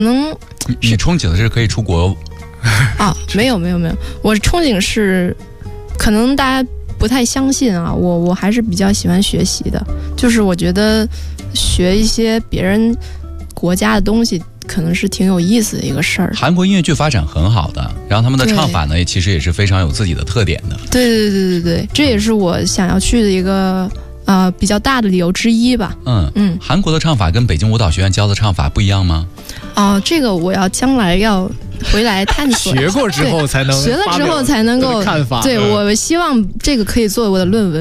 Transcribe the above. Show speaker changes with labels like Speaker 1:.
Speaker 1: 你憧憬的是可以出国
Speaker 2: 啊？没有，我憧憬是，可能大家不太相信啊，我还是比较喜欢学习的，就是我觉得学一些别人国家的东西可能是挺有意思的一个事儿。
Speaker 1: 韩国音乐剧发展很好的，然后他们的唱法呢，其实也是非常有自己的特点的。
Speaker 2: 对，这也是我想要去的一个比较大的理由之一吧。
Speaker 1: 韩国的唱法跟北京舞蹈学院教的唱法不一样吗？
Speaker 2: 这个我要将来要回来探索。
Speaker 3: 学过之后才能
Speaker 2: 学了之后才能够
Speaker 3: 看法。
Speaker 2: 对，我希望这个可以作为我的论文。